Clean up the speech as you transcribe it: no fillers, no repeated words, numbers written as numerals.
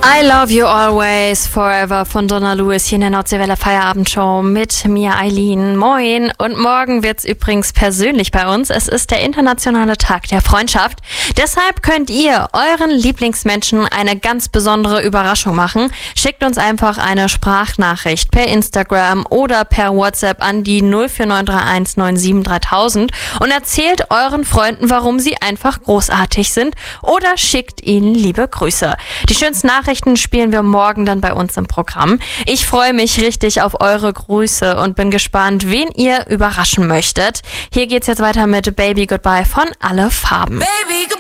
I Love You Always Forever von Donna Lewis hier in der Nordseewelle Feierabendshow mit mir, Eileen. Moin. Und morgen wird's übrigens persönlich bei uns. Es ist der internationale Tag der Freundschaft. Deshalb könnt ihr euren Lieblingsmenschen eine ganz besondere Überraschung machen. Schickt uns einfach eine Sprachnachricht per Instagram oder per WhatsApp an die 04931 97 3000 und erzählt euren Freunden, warum sie einfach großartig sind, oder schickt ihnen liebe Grüße. Die schönsten Nachrichten spielen wir morgen dann bei uns im Programm. Ich freue mich richtig auf eure Grüße und bin gespannt, wen ihr überraschen möchtet. Hier geht's jetzt weiter mit Baby Goodbye von Alle Farben. Baby,